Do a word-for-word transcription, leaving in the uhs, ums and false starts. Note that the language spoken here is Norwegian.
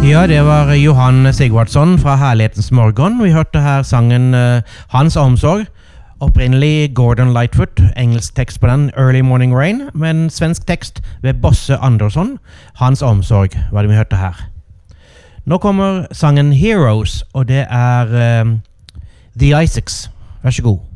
Ja, det var Johan Sigvardsson fra Herlighetens Morgen. Vi hørte her sangen uh, Hans Omsorg. Opprinnelig Gordon Lightfoot, engelsk tekst på den, Early Morning Rain, men svensk tekst ved Bosse Andersson. Hans Omsorg var det vi hørte her. Nå kommer sangen Heroes, og det er uh, The Isaacs. Vær så god.